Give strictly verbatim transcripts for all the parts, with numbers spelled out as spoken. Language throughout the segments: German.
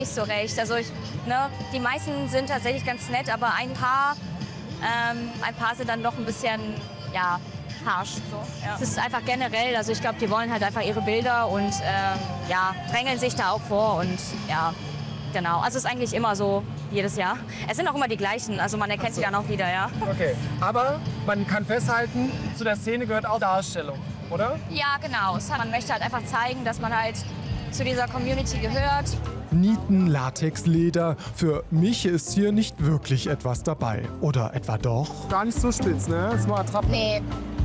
Nicht so recht. Also ich, ne, die meisten sind tatsächlich ganz nett, aber ein paar, ähm, ein paar sind dann doch ein bisschen, ja, harsch. So, ja. Es ist einfach generell, also ich glaube, die wollen halt einfach ihre Bilder und ähm, ja, drängeln sich da auch vor und ja, genau. Also es ist eigentlich immer so, jedes Jahr. Es sind auch immer die gleichen, also man erkennt sie dann auch wieder, ja. Okay, aber man kann festhalten, zu der Szene gehört auch Darstellung, oder? Ja, genau. Man möchte halt einfach zeigen, dass man halt zu dieser Community gehört. Nieten, Latex, Leder. Für mich ist hier nicht wirklich etwas dabei. Oder etwa doch? Gar nicht so spitz, ne? Das ist mal Attrappen. Nee.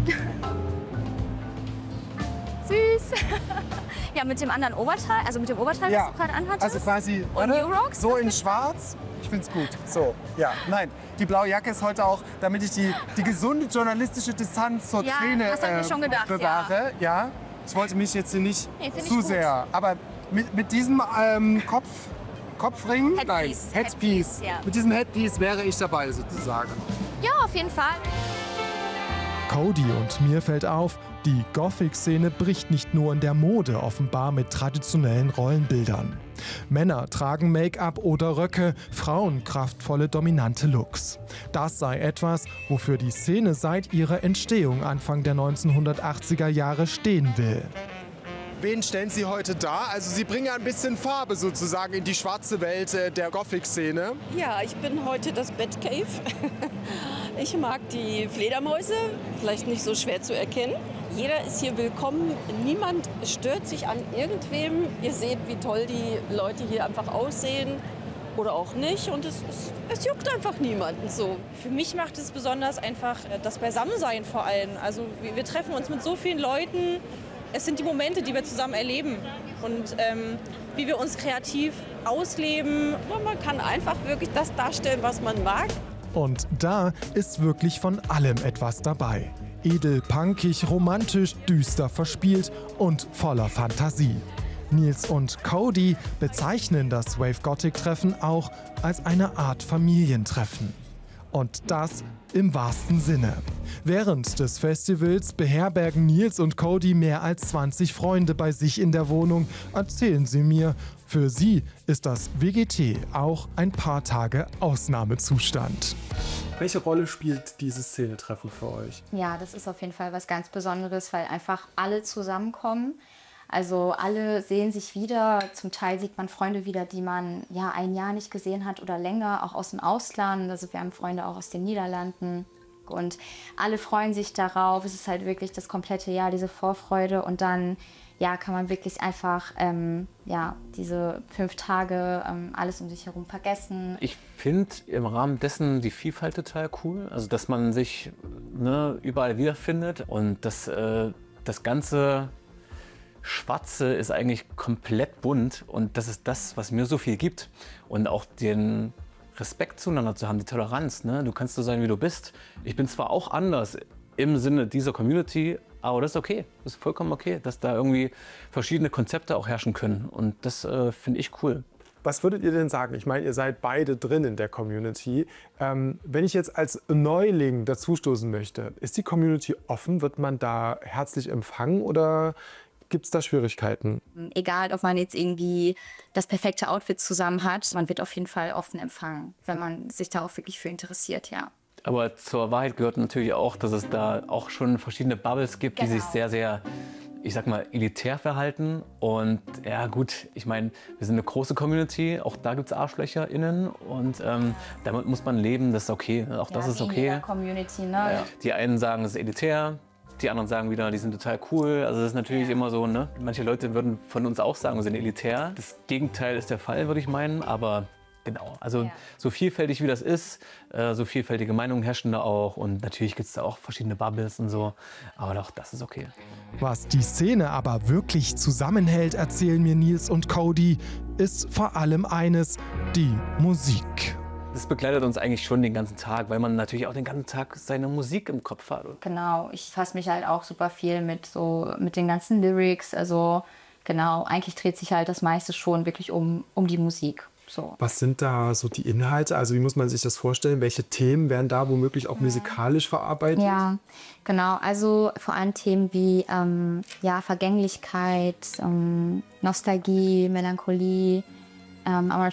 Süß. Ja, mit dem anderen Oberteil, also mit dem Oberteil, Ja, das du gerade anhattest. also quasi Und oder? New Rocks, so das in mit- schwarz. Ich find's gut. So, ja, nein. Die blaue Jacke ist heute auch, damit ich die, die gesunde journalistische Distanz zur Ja, Szene hast du mir schon gedacht, bewahre. Ja. Ich wollte mich jetzt hier nicht Nee, find ich zu gut. sehr. Aber mit, mit diesem ähm, Kopf, Kopfring, Headpiece. nein, Headpiece. Headpiece, ja. Mit diesem Headpiece wäre ich dabei sozusagen. Ja, auf jeden Fall. Cody und mir fällt auf, die Gothic-Szene bricht nicht nur in der Mode offenbar mit traditionellen Rollenbildern. Männer tragen Make-up oder Röcke, Frauen kraftvolle, dominante Looks. Das sei etwas, wofür die Szene seit ihrer Entstehung Anfang der neunzehnhundertachtziger Jahre stehen will. Wen stellen Sie heute dar? Also Sie bringen ja ein bisschen Farbe sozusagen in die schwarze Welt äh, der Gothic-Szene. Ja, ich bin heute das Batcave. Ich mag die Fledermäuse, vielleicht nicht so schwer zu erkennen. Jeder ist hier willkommen, niemand stört sich an irgendwem. Ihr seht, wie toll die Leute hier einfach aussehen oder auch nicht. Und es, es, es juckt einfach niemanden so. Für mich macht es besonders einfach äh, das Beisammensein vor allem. Also wir, wir treffen uns mit so vielen Leuten. Es sind die Momente, die wir zusammen erleben und ähm, wie wir uns kreativ ausleben. Und man kann einfach wirklich das darstellen, was man mag. Und da ist wirklich von allem etwas dabei. Edel, punkig, romantisch, düster, verspielt und voller Fantasie. Nils und Cody bezeichnen das Wave Gothic-Treffen auch als eine Art Familientreffen. Und das im wahrsten Sinne. Während des Festivals beherbergen Nils und Cody mehr als zwanzig Freunde bei sich in der Wohnung, erzählen sie mir. Für sie ist das W G T auch ein paar Tage Ausnahmezustand. Welche Rolle spielt dieses Szenetreffen für euch? Ja, das ist auf jeden Fall was ganz Besonderes, weil einfach alle zusammenkommen. Also alle sehen sich wieder. Zum Teil sieht man Freunde wieder, die man ja ein Jahr nicht gesehen hat oder länger, auch aus dem Ausland. Also wir haben Freunde auch aus den Niederlanden. Und alle freuen sich darauf. Es ist halt wirklich das komplette Jahr, diese Vorfreude. Und dann ja, kann man wirklich einfach ähm, ja, diese fünf Tage ähm, alles um sich herum vergessen. Ich finde im Rahmen dessen die Vielfalt total cool. Also dass man sich ne, überall wiederfindet und das, äh, das ganze Schwarze ist eigentlich komplett bunt und das ist das, was mir so viel gibt. Und auch den Respekt zueinander zu haben, die Toleranz. Ne? Du kannst so sein, wie du bist. Ich bin zwar auch anders im Sinne dieser Community, aber das ist okay. Das ist vollkommen okay, dass da irgendwie verschiedene Konzepte auch herrschen können. Und das äh, finde ich cool. Was würdet ihr denn sagen? Ich meine, ihr seid beide drin in der Community. Ähm, wenn ich jetzt als Neuling dazustoßen möchte, ist die Community offen? Wird man da herzlich empfangen oder gibt es da Schwierigkeiten? Egal, ob man jetzt irgendwie das perfekte Outfit zusammen hat, man wird auf jeden Fall offen empfangen, wenn man sich da auch wirklich für interessiert, ja. Aber zur Wahrheit gehört natürlich auch, dass es da auch schon verschiedene Bubbles gibt, die Genau. sich sehr, sehr, ich sag mal, elitär verhalten. Und ja gut, ich meine, wir sind eine große Community, auch da gibt es ArschlöcherInnen und ähm, damit muss man leben, das ist okay, auch das ja, ist wie in okay. jeder Community, ne? Ja. Die einen sagen, es ist elitär, die anderen sagen wieder, die sind total cool. Also das ist natürlich Ja. immer so, ne? Manche Leute würden von uns auch sagen, wir sind elitär. Das Gegenteil ist der Fall, würde ich meinen, aber genau. Also Ja. so vielfältig wie das ist, äh, so vielfältige Meinungen herrschen da auch und natürlich gibt es da auch verschiedene Bubbles und so, aber auch das ist okay. Was die Szene aber wirklich zusammenhält, erzählen mir Nils und Cody, ist vor allem eines: die Musik. Das begleitet uns eigentlich schon den ganzen Tag, weil man natürlich auch den ganzen Tag seine Musik im Kopf hat. Genau, ich fasse mich halt auch super viel mit so mit den ganzen Lyrics. Also genau, eigentlich dreht sich halt das meiste schon wirklich um, um die Musik. So. Was sind da so die Inhalte? Also wie muss man sich das vorstellen? Welche Themen werden da womöglich auch musikalisch verarbeitet? Ja, genau. Also vor allem Themen wie ähm, ja, Vergänglichkeit, ähm, Nostalgie, Melancholie, ähm, aber